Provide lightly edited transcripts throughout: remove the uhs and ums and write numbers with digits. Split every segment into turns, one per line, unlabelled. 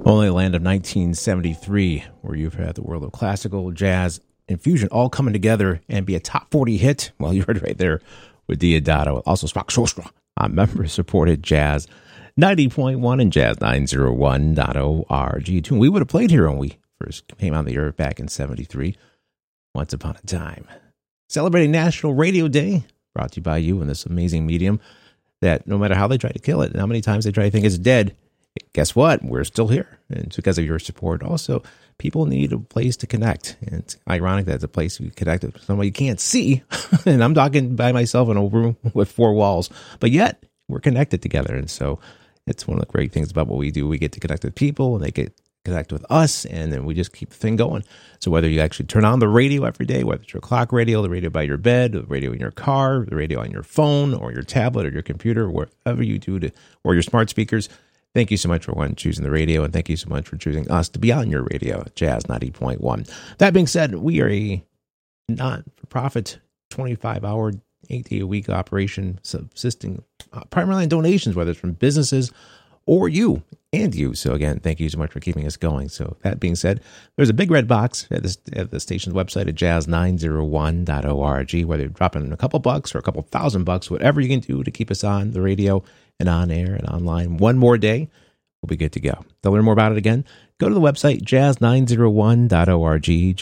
Only land of 1973, where you've had the world of classical, jazz, and fusion all coming together and be a top 40 hit. Well, you heard it right there with Diodato. Also, Smak Shostra on member-supported Jazz 90.1 and Jazz 901.org. Tune we would have played here when we first came on the air back in 73. Once upon a time. Celebrating National Radio Day, brought to you by you in this amazing medium that no matter how they try to kill it and how many times they try to think it's dead, guess what? We're still here. And it's because of your support. Also, people need a place to connect. And it's ironic that it's a place you connect with someone you can't see. And I'm talking by myself in a room with four walls. But yet, we're connected together. And so it's one of the great things about what we do. We get to connect with people and they get connect with us, and then we just keep the thing going. So whether you actually turn on the radio every day, whether it's your clock radio, the radio by your bed, the radio in your car, the radio on your phone or your tablet or your computer, wherever you do to, or your smart speakers, thank you so much for choosing the radio, and thank you so much for choosing us to be on your radio, Jazz 90.1. That being said, we are a not-for-profit 25-hour, 8-day-a-week operation subsisting primarily on donations, whether it's from businesses or you. So again, thank you so much for keeping us going. So that being said, there's a big red box at the station's website at jazz901.org, whether you're dropping a couple bucks or a couple $1,000, whatever you can do to keep us on the radio and on air and online one more day, we'll be good to go. To learn more about it again, go to the website jazz901.org,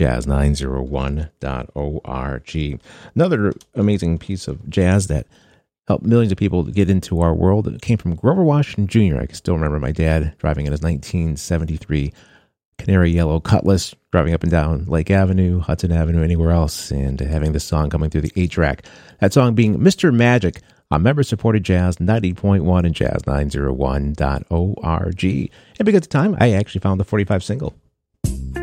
jazz901.org. Another amazing piece of jazz that helped millions of people to get into our world. It came from Grover Washington Jr. I can still remember my dad driving in his 1973 Canary Yellow Cutlass, driving up and down Lake Avenue, Hudson Avenue, anywhere else, and having this song coming through the 8-track. That song being Mr. Magic on member-supported Jazz 90.1 and Jazz901.org. And because of time, I actually found the 45 single